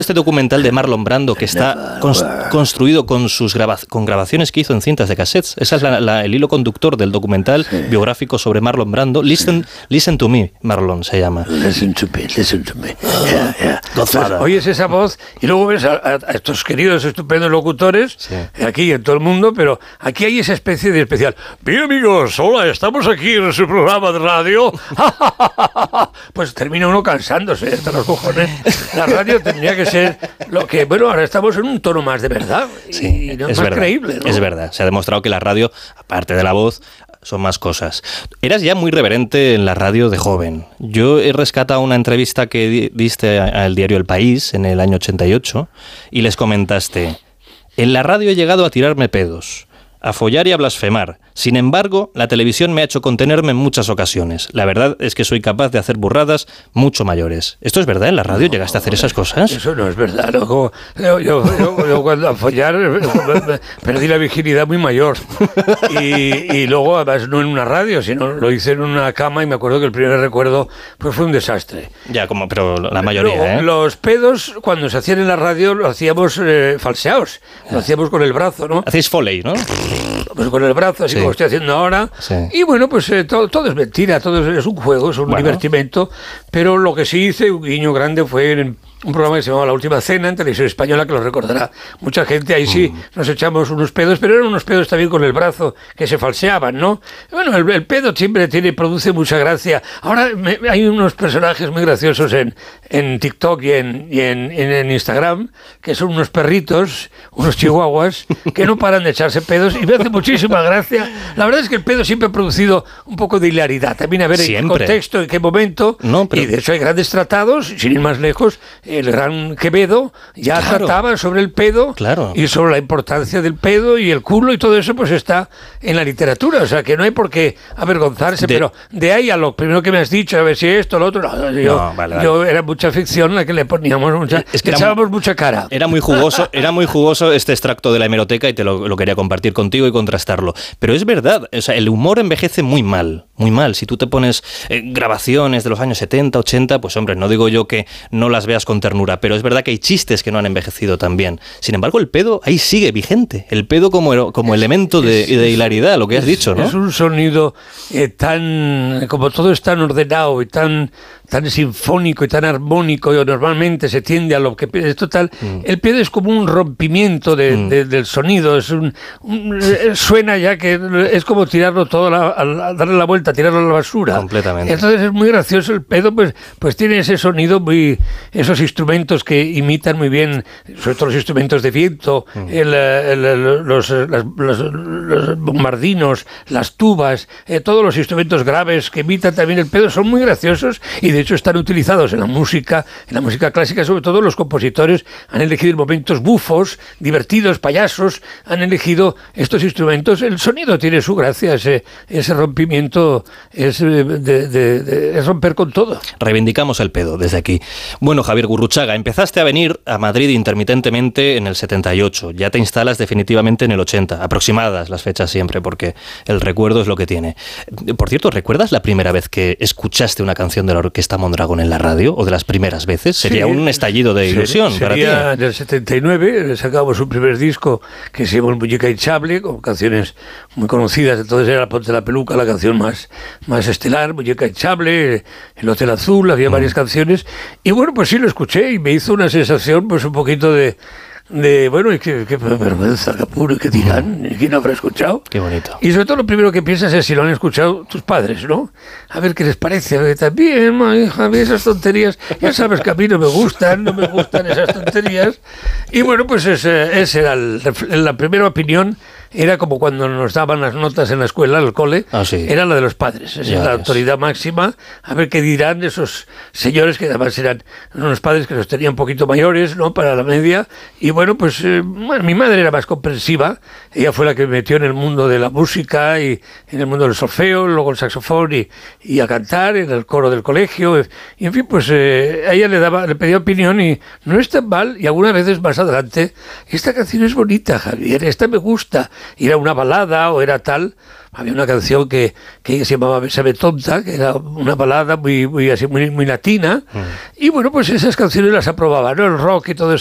Este documental de Marlon Brando que está construido con sus grabaciones que hizo en cintas de cassettes. Ese es el hilo conductor del documental biográfico sobre Marlon Brando. Listen to me, Marlon se llama. Listen to me. Godfather. Oyes esa voz y luego ves a estos queridos estupendos locutores aquí en todo el mundo, pero aquí hay esa especie de especial. Bien, amigos, hola, estamos aquí en su programa de radio. Pues termina uno cansándose hasta los cojones. La radio tendría que ser lo que, bueno, ahora estamos en un tono más de verdad y no es más creíble, ¿no? Es verdad, se ha demostrado que la radio, aparte de la voz, son más cosas. Eras ya muy reverente en la radio de joven. Yo he rescatado una entrevista que diste al diario El País en el año 88 y les comentaste: en la radio he llegado a tirarme pedos, a follar y a blasfemar. Sin embargo, la televisión me ha hecho contenerme en muchas ocasiones. La verdad es que soy capaz de hacer burradas mucho mayores. ¿Esto es verdad? ¿En la radio llegaste a hacer esas cosas? Eso no es verdad. No. Yo cuando a follar perdí la virginidad muy mayor. Y luego, además, no en una radio, sino lo hice en una cama y me acuerdo que el primer recuerdo pues fue un desastre. Ya, pero la mayoría, luego, los pedos, cuando se hacían en la radio, lo hacíamos falseados. Lo hacíamos con el brazo, ¿no? Hacéis foley, ¿no? Pues con el brazo, así como estoy haciendo ahora. Sí. Y bueno, pues todo es mentira, todo es un juego, es un divertimento. Pero lo que sí hice, un guiño grande, fue en un programa que se llamaba La Última Cena, en Televisión Española, que lo recordará mucha gente. Ahí sí nos echamos unos pedos, pero eran unos pedos también con el brazo, que se falseaban, ¿no? Bueno, el pedo siempre produce mucha gracia. Ahora hay unos personajes muy graciosos en TikTok y en Instagram, que son unos perritos, unos chihuahuas, que no paran de echarse pedos, y me hace muchísima gracia. La verdad es que el pedo siempre ha producido un poco de hilaridad. También a ver en qué contexto, en qué momento. Y de hecho hay grandes tratados, sin ir más lejos. El gran Quevedo ya trataba sobre el pedo y sobre la importancia del pedo y el culo, y todo eso pues está en la literatura, o sea que no hay por qué avergonzarse, pero de ahí a lo primero que me has dicho, a ver si esto, lo otro, yo era mucha ficción la que le poníamos echábamos mucha cara. Era muy jugoso este extracto de la hemeroteca y te lo quería compartir contigo y contrastarlo, pero es verdad, o sea, el humor envejece muy mal, si tú te pones grabaciones de los años 70, 80, pues hombre, no digo yo que no las veas con ternura, pero es verdad que hay chistes que no han envejecido tan bien. Sin embargo, el pedo ahí sigue vigente. El pedo como elemento de hilaridad, lo que has dicho, ¿no? Es un sonido como todo es tan ordenado y tan sinfónico y tan armónico, y normalmente se tiende a lo que es total. El pedo es como un rompimiento del sonido, suena ya que es como tirarlo todo, darle la vuelta, tirarlo a la basura. Completamente. Entonces es muy gracioso el pedo, pues tiene ese sonido esos instrumentos que imitan muy bien, sobre todo los instrumentos de viento, los bombardinos, las tubas, todos los instrumentos graves que imitan también el pedo, son muy graciosos, y de hecho están utilizados en la música clásica. Sobre todo los compositores han elegido momentos bufos, divertidos, payasos, han elegido estos instrumentos. El sonido tiene su gracia, ese rompimiento es romper con todo. Reivindicamos el pedo desde aquí. Bueno, Javier Gurruchaga, empezaste a venir a Madrid intermitentemente en el 78, ya te instalas definitivamente en el 80, aproximadas las fechas siempre, porque el recuerdo es lo que tiene. Por cierto, ¿recuerdas la primera vez que escuchaste una canción de la Orquesta Mondragón en la radio, o de las primeras veces? Sería un estallido de ilusión para ti. En el 79 sacamos un primer disco que se llamó Muñeca Hinchable, con canciones muy conocidas. Entonces era Ponte la Peluca, la canción más estelar, Muñeca Hinchable, El Hotel Azul, había varias canciones, y bueno, pues sí lo escuché y me hizo una sensación pues un poquito de bueno, y qué vergüenza, qué apuro, qué dirán, ¿quién habrá escuchado? Qué bonito. Y sobre todo lo primero que piensas es si lo han escuchado tus padres, ¿no? A ver qué les parece, a ver, también, hija, a mí esas tonterías, ya sabes que a mí no me gustan esas tonterías. Y bueno, pues esa era la primera opinión. Era como cuando nos daban las notas en la escuela, en el cole, era la de los padres, esa es la autoridad máxima, a ver qué dirán esos señores que además eran unos padres que los tenían un poquito mayores, ¿no?, para la media. Y bueno, pues mi madre era más comprensiva, ella fue la que me metió en el mundo de la música y en el mundo del solfeo, luego el saxofón y a cantar en el coro del colegio, y en fin, pues a ella le pedía opinión, y no es tan mal, y algunas veces más adelante, esta canción es bonita, Javier, esta me gusta. y era una balada o era tal. Había una canción que se llamaba Bésame tonta, que era una balada muy latina, y bueno, pues esas canciones las aprobaba, ¿no? El rock y todo eso.